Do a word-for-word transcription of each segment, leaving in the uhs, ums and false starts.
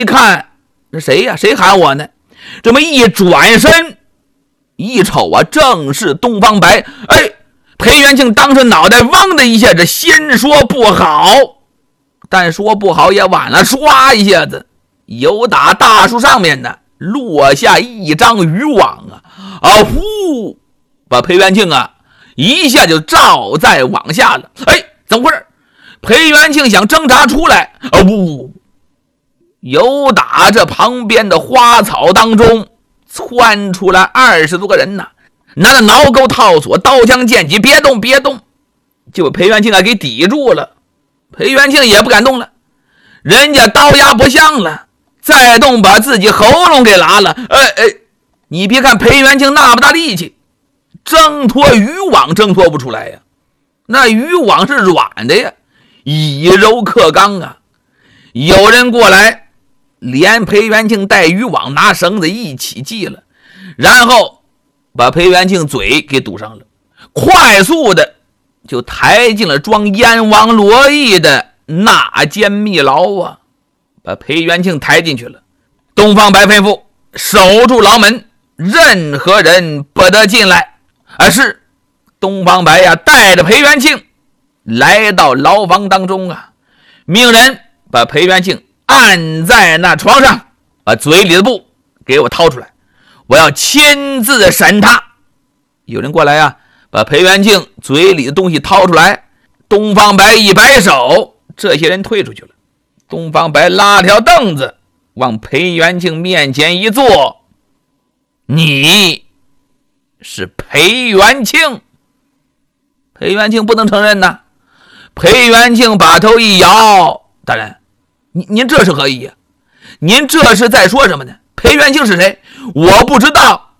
一看，这谁呀？谁喊我呢？这么一转身一瞅啊，正是东方白。哎，裴元庆当时脑袋嗡的一下，这先说不好，但说不好也晚了，唰一下子，由打大树上面呢落下一张渔网啊，啊呼，把裴元庆啊一下就罩在网下了。哎，怎么回事？裴元庆想挣扎出来，啊呜，由打这旁边的花草当中窜出来二十多个人呐，拿着挠钩套索、刀枪剑戟，别动别动，就把裴元庆啊给抵住了。裴元庆也不敢动了，人家刀压不响了，再动把自己喉咙给拉了。哎哎，你别看裴元庆那么大力气，挣脱渔网挣脱不出来呀，那渔网是软的呀，以柔克刚啊。有人过来，连裴元庆带渔网拿绳子一起系了，然后把裴元庆嘴给堵上了，快速的就抬进了装燕王罗毅的那间密牢啊，把裴元庆抬进去了。东方白吩咐守住牢门，任何人不得进来。而是东方白呀，带着裴元庆来到牢房当中啊，命人把裴元庆按在那床上，把嘴里的布给我掏出来，我要亲自审他。有人过来啊，把裴元庆嘴里的东西掏出来，东方白一摆手，这些人退出去了。东方白拉条凳子往裴元庆面前一坐，你是裴元庆？裴元庆不能承认呐。裴元庆把头一摇，大人，您您这是何意啊？您这是在说什么呢？裴元庆是谁？我不知道。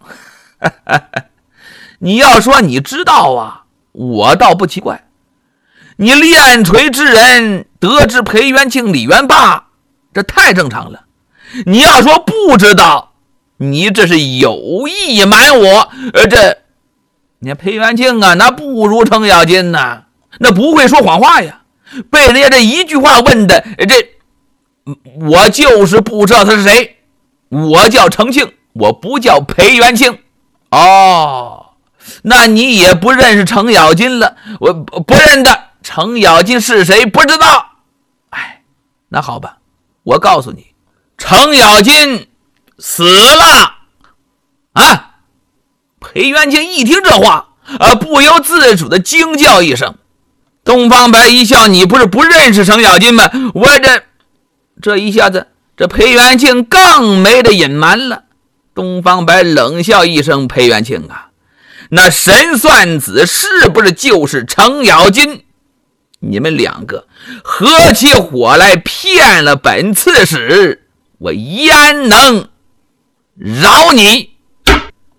你要说你知道啊，我倒不奇怪。你练锤之人得知裴元庆、李元霸，这太正常了。你要说不知道，你这是有意瞒我。呃，这你看裴元庆啊，那不如程咬金呐，那不会说谎话呀。被人家这一句话问的，这我就是不知道他是谁。我叫程庆，我不叫裴元庆。哦，那你也不认识程咬金了？我不认得，程咬金是谁不知道。哎，那好吧，我告诉你，程咬金死了啊！裴元庆一听这话，啊，不由自主的惊叫一声。东方白一笑，你不是不认识程咬金吗？我这这一下子，这裴元庆更没得隐瞒了。东方白冷笑一声，裴元庆啊，那神算子是不是就是程咬金？你们两个合起伙来骗了本刺史，我焉能饶你？